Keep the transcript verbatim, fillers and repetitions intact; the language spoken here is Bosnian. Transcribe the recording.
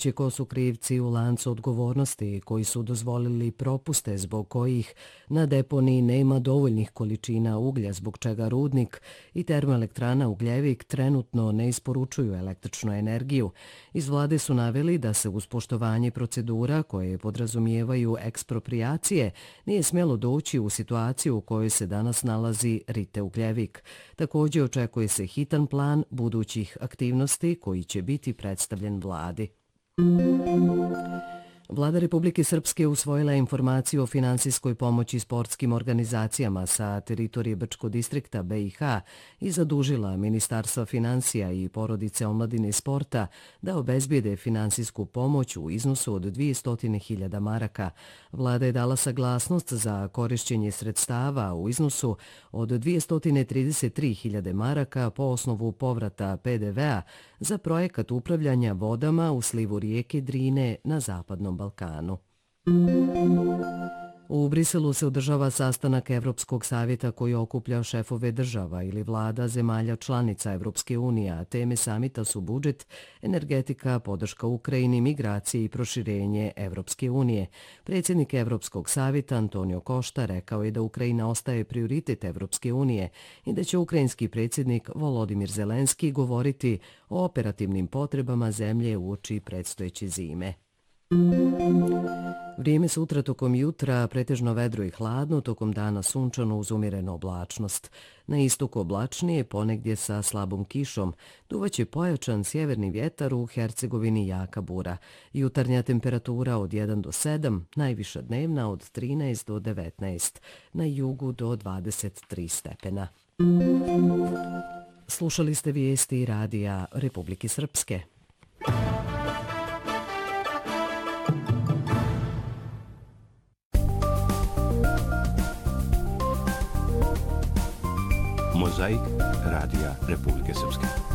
reći ko su krivci u lancu odgovornosti koji su dozvolili propuste zbog kojih na deponiji nema dovoljnih količina uglja, zbog čega rudnik i termoelektrana Ugljevik trenutno ne isporučuju električnu energiju. Iz vlade su naveli da se uz poštovanje procedura koje podrazumijevaju eksproprijacije nije smjelo doći u situaciju u kojoj se danas nalazi Rite Ugljevik. Također očekuje se hitan plan budućih aktivnosti koji će biti predstavljen vladi. Vlada Republike Srpske usvojila je informaciju o finansijskoj pomoći sportskim organizacijama sa teritorije Brčkog distrikta B i H i zadužila Ministarstva financija i porodice, omladine i sporta da obezbijede finansijsku pomoć u iznosu od dvjesto hiljada maraka. Vlada je dala saglasnost za korišćenje sredstava u iznosu od dvjesto trideset tri hiljade maraka po osnovu povrata P D V-a za projekat upravljanja vodama u slivu rijeke Drine na zapadnom Balkanu. U Briselu se održava sastanak Evropskog savjeta koji okuplja šefove država ili vlada zemalja članica Evropske unije, a teme samita su budžet, energetika, podrška Ukrajini, migracije i proširenje Evropske unije. Predsjednik Evropskog savjeta Antonio Košta rekao je da Ukrajina ostaje prioritet Evropske unije i da će ukrajinski predsjednik Volodimir Zelenski govoriti o operativnim potrebama zemlje uoči predstojeće zime. Vrijeme sutra tokom jutra pretežno vedro i hladno, tokom dana sunčano uz umjerenu oblačnost. Na istoku oblačnije, ponegdje sa slabom kišom, duvaće pojačan sjeverni vjetar, u Hercegovini jaka bura. Jutarnja temperatura od jedan do sedam, najviša dnevna od trinaest do devetnaest, na jugu do dvadeset tri stepena. Slušali ste vijesti radija Republike Srpske. Mozaik radija Republike Srpske.